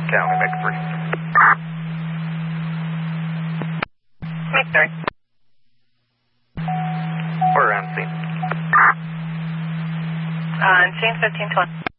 County, make 3. Make 3. We're on scene. On scene 1520.